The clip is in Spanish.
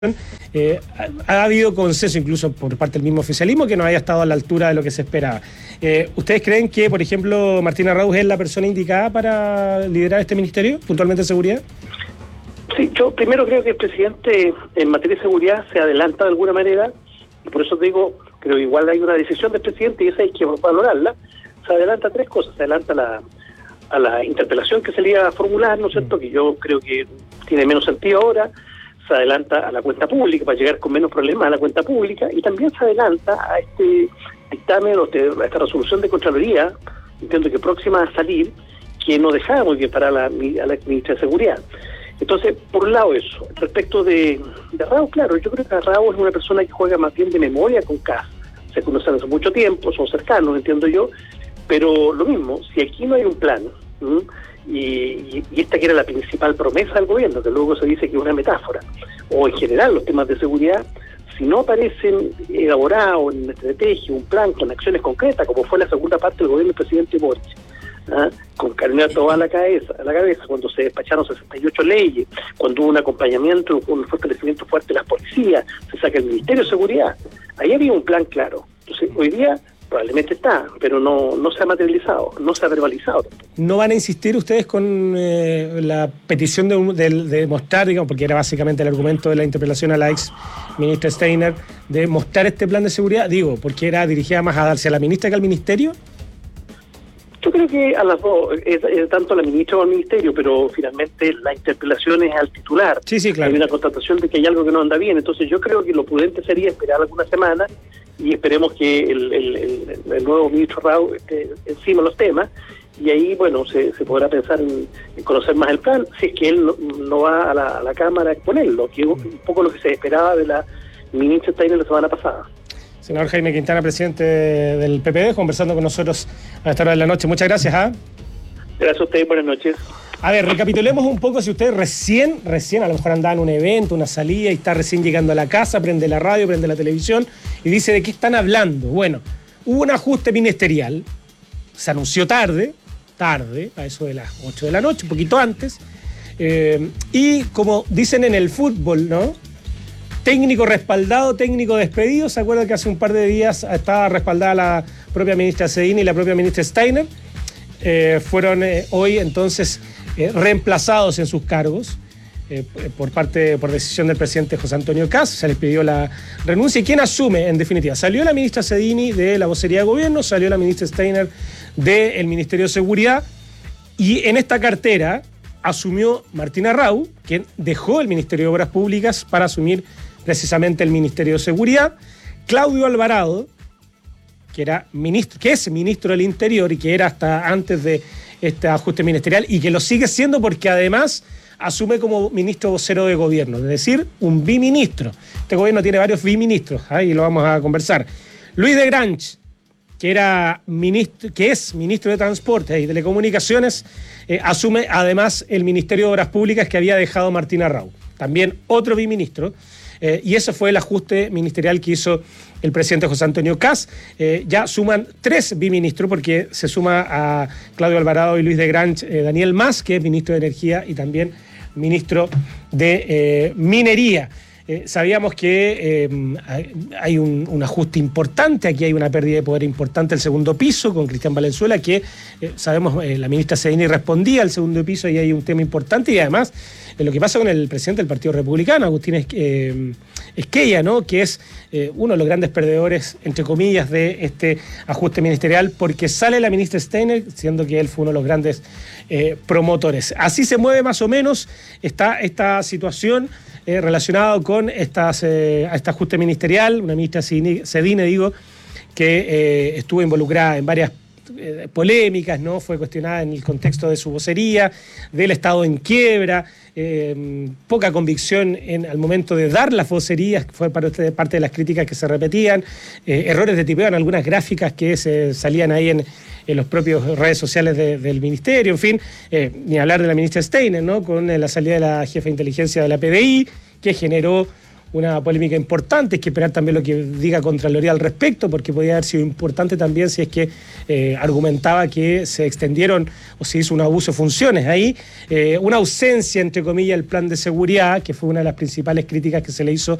Ha habido consenso incluso por parte del mismo oficialismo que no haya estado a la altura de lo que se esperaba. ¿Ustedes creen que, por ejemplo, Martín Arauz es la persona indicada para liderar este ministerio, puntualmente de seguridad? Sí, yo primero creo que el presidente en materia de seguridad se adelanta de alguna manera, y por eso te digo, creo que igual hay una decisión del presidente y esa hay que valorarla. Se adelanta a tres cosas: se adelanta a la interpelación que se le iba a formular, ¿no es cierto?, que yo creo que tiene menos sentido ahora. Se adelanta a la cuenta pública para llegar con menos problemas a la cuenta pública, y también se adelanta a este dictamen o a esta resolución de Contraloría, entiendo que próxima a salir, que no dejaba muy bien para a la ministra de Seguridad. Entonces, por un lado eso. Respecto de Arauz, claro, yo creo que Arauz es una persona que juega más bien de memoria con Kast. Se conocen hace mucho tiempo, son cercanos, entiendo yo, pero lo mismo, si aquí no hay un plan, y esta que era la principal promesa del gobierno, que luego se dice que es una metáfora, o en general los temas de seguridad, si no aparecen elaborados en una estrategia, un plan con acciones concretas, como fue la segunda parte del gobierno del presidente Boric, con candidato a la cabeza, cuando se despacharon 68 leyes, cuando hubo un acompañamiento, un fortalecimiento fuerte de las policías, se saca el Ministerio de Seguridad, ahí había un plan claro. Entonces, hoy día probablemente está, pero no se ha materializado, no se ha verbalizado. ¿No van a insistir ustedes con la petición de mostrar, digamos, porque era básicamente el argumento de la interpelación a la ex ministra Steiner, de mostrar este plan de seguridad? Digo, porque era dirigida más a darse a la ministra que al ministerio. Yo creo que a las dos, tanto a la ministra como al ministerio, pero finalmente la interpelación es al titular. Sí, claro. Hay una constatación de que hay algo que no anda bien, entonces yo creo que lo prudente sería esperar algunas semanas y esperemos que el nuevo ministro Arauz esté encima de los temas, y ahí, bueno, se podrá pensar en conocer más el plan, si es que él no va a la Cámara a exponerlo, que es un poco lo que se esperaba de la ministra Steiner la semana pasada. Senador Jaime Quintana, presidente del PPD, conversando con nosotros a esta hora de la noche. Muchas gracias. Gracias a ustedes, buenas noches. A ver, recapitulemos un poco. Si ustedes recién a lo mejor andaban en un evento, una salida, y está recién llegando a la casa, prende la radio, prende la televisión y dice de qué están hablando. Bueno, hubo un ajuste ministerial, se anunció tarde, a eso de las 8 de la noche, un poquito antes, y como dicen en el fútbol, ¿no? Técnico respaldado, técnico despedido. ¿Se acuerdan que hace un par de días estaba respaldada la propia ministra Cedini y la propia ministra Steiner? Fueron hoy entonces reemplazados en sus cargos por decisión del presidente José Antonio Kast. Se les pidió la renuncia. ¿Y quién asume, en definitiva? Salió la ministra Cedini de la vocería de gobierno, salió la ministra Steiner del Ministerio de Seguridad, y en esta cartera asumió Martín Arauz, quien dejó el Ministerio de Obras Públicas para asumir precisamente el Ministerio de Seguridad. Claudio Alvarado, que es ministro del Interior y que era hasta antes de este ajuste ministerial, y que lo sigue siendo porque además asume como ministro vocero de gobierno, es decir, un biministro. Este gobierno tiene varios biministros, y lo vamos a conversar. Luis de Grange, que es ministro de Transporte y Telecomunicaciones, asume además el Ministerio de Obras Públicas que había dejado Martín Arauz, también otro biministro, y ese fue el ajuste ministerial que hizo el presidente José Antonio Kast. Ya suman 3 biministros, porque se suma a Claudio Alvarado y Luis de Grange Daniel Mas, que es ministro de Energía y también ministro de Minería. Sabíamos que hay un ajuste importante, aquí hay una pérdida de poder importante el segundo piso con Cristian Valenzuela, que sabemos la ministra Cedini respondía al segundo piso, y hay un tema importante, y además lo que pasa con el presidente del Partido Republicano, Agustín Esquella, ¿no?, que es uno de los grandes perdedores, entre comillas, de este ajuste ministerial, porque sale la ministra Steiner, siendo que él fue uno de los grandes promotores. Así se mueve más o menos esta situación relacionado con este ajuste ministerial. Una ministra Cedini, que estuvo involucrada en varias polémicas, ¿no? Fue cuestionada en el contexto de su vocería, del Estado en quiebra, poca convicción al momento de dar las vocerías, fue parte de las críticas que se repetían, errores de tipeo en algunas gráficas que se salían ahí en los propios redes sociales del ministerio, en fin, ni hablar de la ministra Steiner, ¿no?, con la salida de la jefa de inteligencia de la PDI, que generó una polémica importante. Hay que esperar también lo que diga Contraloría al respecto, porque podría haber sido importante también si es que argumentaba que se extendieron o se hizo un abuso de funciones. Ahí una ausencia, entre comillas, del plan de seguridad, que fue una de las principales críticas que se le hizo